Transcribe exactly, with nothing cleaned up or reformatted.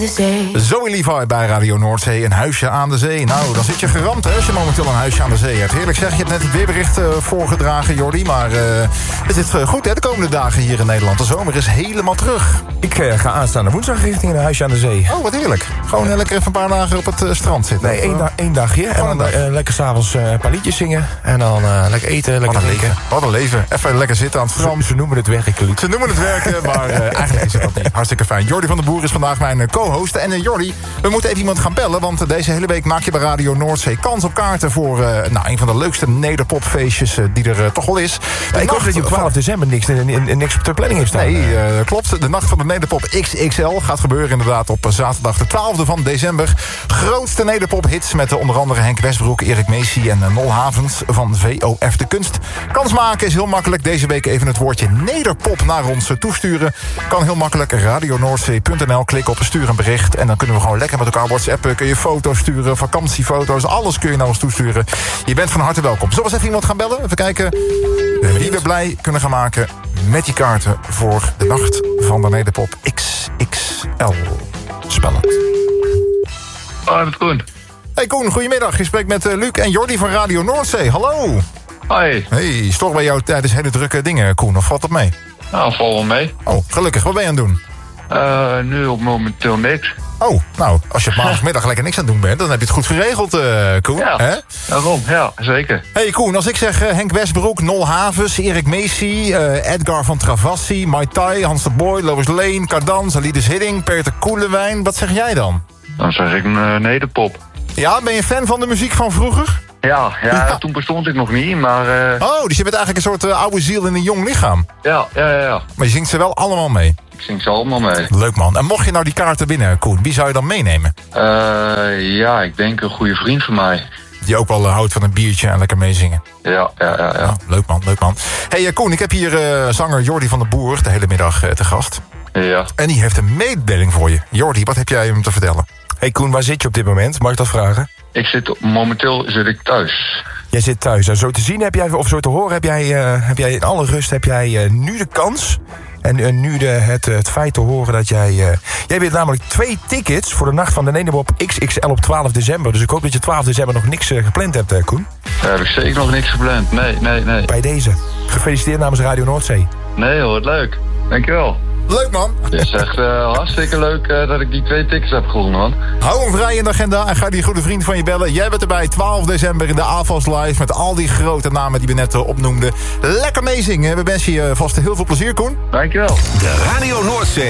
Zoe Levi bij Radio Noordzee, een huisje aan de zee. Nou, dan zit je geramd hè, als je momenteel een huisje aan de zee hebt. Heerlijk zeg, je hebt net het weerbericht uh, voorgedragen, Jordi. Maar uh, het is uh, goed hè, de komende dagen hier in Nederland. De zomer is helemaal terug. Ik uh, ga aanstaande woensdag richting een huisje aan de zee. Oh, wat heerlijk. Gewoon uh, lekker even een paar dagen op het uh, strand zitten. Nee, één, da- één dagje. En dan dag. uh, lekker s'avonds uh, een paar liedjes zingen. En dan uh, lekker eten, lekker wat drinken. Leven. Wat een leven. Even lekker zitten aan het strand. Ze, ze noemen het werken, Luc. Ze noemen het werken, maar uh, eigenlijk is het dat niet. Hartstikke fijn. Jordi van den Boer is vandaag mijn uh, co-host. En uh, Jordi, we moeten even iemand gaan bellen, want uh, deze hele week maak je bij Radio Noordzee kans op kaarten voor uh, nou, een van de leukste nederpopfeestjes uh, die er uh, toch wel is. Ja, ik hoop dat je op twaalf december niks, niks op de planning heeft staan. Nee, uh, klopt. De nacht van de Nederpop X X L gaat gebeuren inderdaad op uh, zaterdag de twaalfde van december. Grootste Nederpop-hits met uh, onder andere Henk Westbroek, Erik Macy en uh, Nol Havens van V O F De Kunst. Kans maken is heel makkelijk. Deze week even het woordje Nederpop naar ons uh, toesturen. Kan heel makkelijk. radio noordzee punt n l. Klik op stuur een bericht. En dan kunnen we gewoon lekker met elkaar whatsappen. Kun je foto's sturen, vakantiefoto's. Alles kun je naar ons toesturen. Je bent van harte welkom. Zullen we eens even iemand gaan bellen? Even kijken wie we blij kunnen gaan maken met die kaarten voor de nacht van de Nederpop X X L. Spannend. Hoi, met Koen. Hey Koen, goedemiddag. Je spreekt met uh, Luc en Jordi van Radio Noordzee. Hallo. Hoi. Hey, storen bij jou tijdens hele drukke dingen, Koen? Of valt dat mee? Nou, val wel mee. Oh, gelukkig. Wat ben je aan het doen? Uh, nu op momenteel niks. Oh, nou, als je op maandagmiddag lekker niks aan het doen bent, dan heb je het goed geregeld, uh, Koen. Ja, Hè? daarom. Ja, zeker. Hey Koen, als ik zeg uh, Henk Westbroek, Nol Havens, Erik Macy, uh, Edgar van Travassi, Mai Tai, Hans de Boy, Lois Lane, Cardans, Alides Hidding, Peter Koelewijn, wat zeg jij dan? Dan zeg ik een uh, nederpop. Ja, ben je fan van de muziek van vroeger? Ja, ja, Ja. toen bestond ik nog niet, maar... Uh... Oh, dus je bent eigenlijk een soort uh, oude ziel in een jong lichaam. Ja, ja, ja, ja. Maar je zingt ze wel allemaal mee. Ik zing ze allemaal mee. Leuk man. En mocht je nou die kaarten winnen, Koen, wie zou je dan meenemen? Uh, ja, ik denk een goede vriend van mij. Die ook wel uh, houdt van een biertje en lekker meezingen. Ja, ja, ja, ja. Oh, leuk man, leuk man. Hey uh, Koen, ik heb hier uh, zanger Jordi van den Boer de hele middag uh, te gast. Ja. En die heeft een mededeling voor je. Jordi, wat heb jij hem te vertellen? Hey Koen, waar zit je op dit moment? Mag ik dat vragen? Ik zit, momenteel zit ik thuis. Jij zit thuis. En zo te zien heb jij, of zo te horen heb jij, uh, heb jij in alle rust heb jij uh, nu de kans. En uh, nu de, het, het feit te horen dat jij... Uh, jij wint namelijk twee tickets voor de nacht van de Nederpop X X L op twaalf december. Dus ik hoop dat je twaalf december nog niks uh, gepland hebt, uh, Koen. Daar heb ik zeker nog niks gepland. Nee, nee, nee. Bij deze. Gefeliciteerd namens Radio Noordzee. Nee hoor, leuk. Dankjewel. Leuk man. Het is echt uh, hartstikke leuk uh, dat ik die twee tickets heb gewonnen, man. Hou hem vrij in de agenda en ga die goede vriend van je bellen. Jij bent erbij twaalf december in de A F A S Live met al die grote namen die we net uh, opnoemden. Lekker meezingen. We wensen je vast heel veel plezier, Koen. Dankjewel. De Radio Noordzee